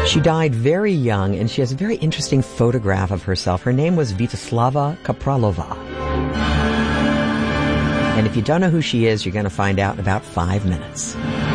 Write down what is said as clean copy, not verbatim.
She died very young, and she has a very interesting photograph of herself. Her name was Vyacheslava Kapralova. And if you don't know who she is, you're going to find out in about 5 minutes.